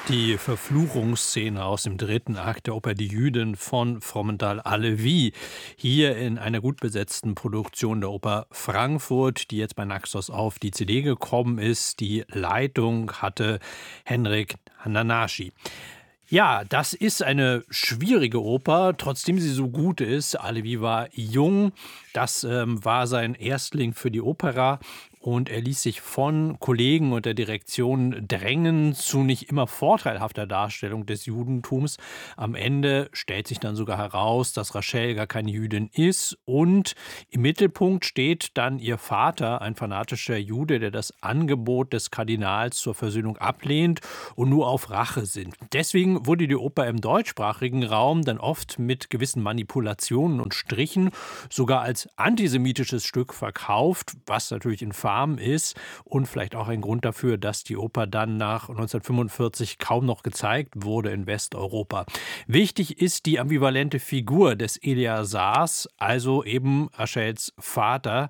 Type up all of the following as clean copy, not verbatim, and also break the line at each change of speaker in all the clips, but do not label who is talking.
Die Verfluchungsszene aus dem dritten Akt der Oper Die Jüdin von Frommental Alevi. Hier in einer gut besetzten Produktion der Oper Frankfurt, die jetzt bei Naxos auf die CD gekommen ist. Die Leitung hatte Henrik Hananashi. Ja, das ist eine schwierige Oper, trotzdem sie so gut ist. Alevi war jung, das war sein Erstling für die Opera und er ließ sich von Kollegen und der Direktion drängen zu nicht immer vorteilhafter Darstellung des Judentums. Am Ende stellt sich dann sogar heraus, dass Rachel gar keine Jüdin ist und im Mittelpunkt steht dann ihr Vater, ein fanatischer Jude, der das Angebot des Kardinals zur Versöhnung ablehnt und nur auf Rache sinnt. Deswegen wurde die Oper im deutschsprachigen Raum dann oft mit gewissen Manipulationen und Strichen sogar als antisemitisches Stück verkauft, was natürlich infam ist und vielleicht auch ein Grund dafür, dass die Oper dann nach 1945 kaum noch gezeigt wurde in Westeuropa. Wichtig ist die ambivalente Figur des Eleazars, also eben Rachels Vater,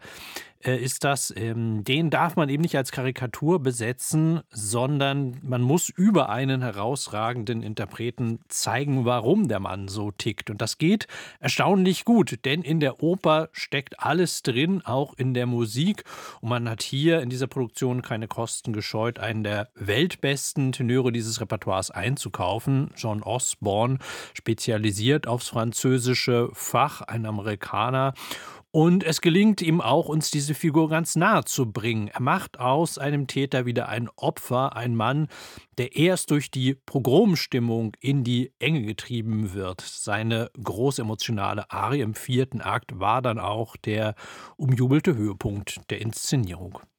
den darf man eben nicht als Karikatur besetzen, sondern man muss über einen herausragenden Interpreten zeigen, warum der Mann so tickt. Und das geht erstaunlich gut, denn in der Oper steckt alles drin, auch in der Musik. Und man hat hier in dieser Produktion keine Kosten gescheut, einen der weltbesten Tenöre dieses Repertoires einzukaufen. John Osborne, spezialisiert aufs französische Fach, ein Amerikaner. Und es gelingt ihm auch, uns diese Figur ganz nahe zu bringen. Er macht aus einem Täter wieder ein Opfer, ein Mann, der erst durch die Pogromstimmung in die Enge getrieben wird. Seine große emotionale Arie im vierten Akt war dann auch der umjubelte Höhepunkt der Inszenierung.